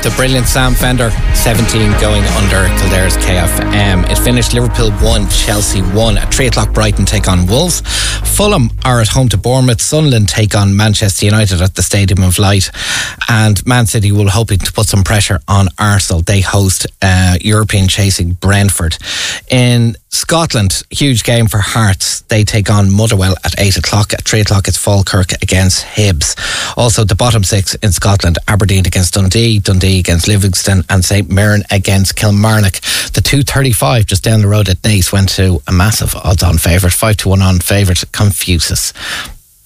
The brilliant Sam Fender, 17 going under Kildare's KFM. It finished Liverpool 1, Chelsea 1. At 3 o'clock, Brighton take on Wolves. Fulham are at home to Bournemouth. Sunderland take on Manchester United at the Stadium of Light. And Man City will hoping to put some pressure on Arsenal. They host European chasing Brentford. In Scotland, huge game for Hearts. They take on Motherwell at 8 o'clock. At 3 o'clock, it's Falkirk against Hibs. Also, the bottom six in Scotland, Aberdeen against Dundee, Dundee against Livingston, and St Mirren against Kilmarnock. The 2:35 just down the road at Naas went to a massive odds-on favourite, 5-1 on favourite, Confucius.